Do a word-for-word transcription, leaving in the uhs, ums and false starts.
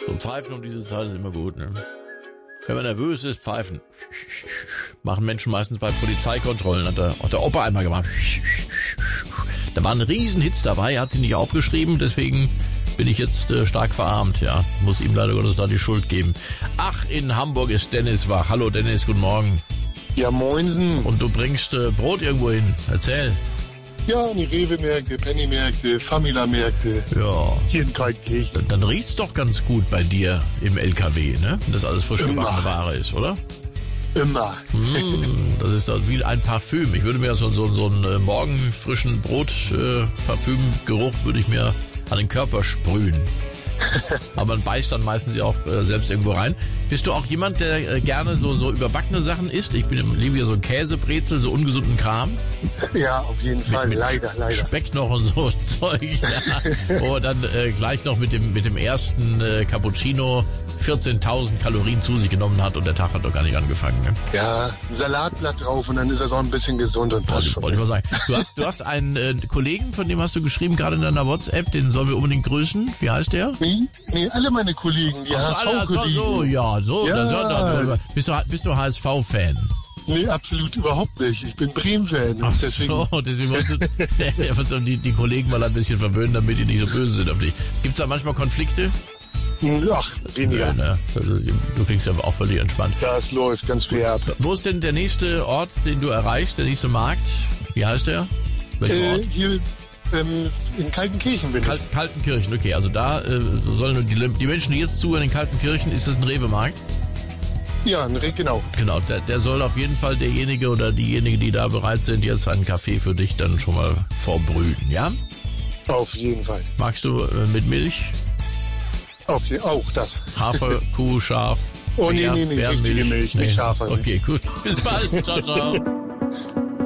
So ein Pfeifen um diese Zeit ist immer gut, ne? Wenn man nervös ist, pfeifen. Machen Menschen meistens bei Polizeikontrollen. Hat der, hat der Opa einmal gemacht. Da waren Riesenhits dabei, er hat sie nicht aufgeschrieben, deswegen bin ich jetzt äh, stark verarmt, ja. Muss ihm leider Gottes da die Schuld geben. Ach, in Hamburg ist Dennis wach. Hallo Dennis, guten Morgen. Ja, moinsen. Und du bringst äh, Brot irgendwo hin. Erzähl. Ja, in die Rewe-Märkte, Penny-Märkte, Famila-Märkte. Ja. Hier in Kaltenkirchen. Dann, dann riecht's doch ganz gut bei dir im L K W, ne? Wenn das alles frisch gebackene Ware ist, oder? Immer. Mm, das ist also wie ein Parfüm. Ich würde mir so, so, so einen äh, morgenfrischen Brot-Parfümgeruch äh, würde ich mir an den Körper sprühen. Aber man beißt dann meistens ja auch äh, selbst irgendwo rein. Bist du auch jemand, der äh, gerne so, so überbackene Sachen isst? Ich bin liebe ja so Käsebrezel, so ungesunden Kram. Ja, auf jeden Fall. Mit, mit leider, leider. Speck noch und so Zeug. Ja. Oh, dann äh, gleich noch mit dem, mit dem ersten äh, Cappuccino vierzehntausend Kalorien zu sich genommen hat und der Tag hat doch gar nicht angefangen. Ne? Ja, ein Salatblatt drauf und dann ist er so ein bisschen gesund und passt schon. Wollte ich mal sagen. Du hast, du hast einen äh, Kollegen, von dem hast du geschrieben, gerade in deiner WhatsApp, den sollen wir unbedingt grüßen. Wie heißt der? Nee, nee, alle meine Kollegen, die Ach so, alle, so, H S V-Kollegen. so, ja, so. Ja. Das, ja, da, bist, du, bist du H S V-Fan? Nee, absolut überhaupt nicht. Ich bin Bremen-Fan. Ach deswegen so, deswegen wolltest du ja, wolltest die, die Kollegen mal ein bisschen verwöhnen, damit die nicht so böse sind auf dich. Gibt's da manchmal Konflikte? Ach, weniger. Ja, ne? Also, du klingst ja auch völlig entspannt. Das läuft ganz fair ab. Wo ist denn der nächste Ort, den du erreichst, der nächste Markt? Wie heißt der? Welcher Äh, Ort? hier ähm, in Kaltenkirchen bin Kal- Kaltenkirchen, okay. Also da äh, sollen die, die Menschen, die jetzt zuhören in Kaltenkirchen, ist das ein Rewe-Markt? ich. Ja, genau. Genau, der, der soll auf jeden Fall derjenige oder diejenige, die da bereit sind, jetzt einen Kaffee für dich dann schon mal vorbrühen, ja? Auf jeden Fall. Magst du äh, mit Milch? Auf je, auch das. Hafer, Kuh, Schaf? Oh, Bär, nee, nee, nee, Bärmilch? richtige Milch, nicht Schafe. Okay, gut. Bis bald. Ciao, ciao.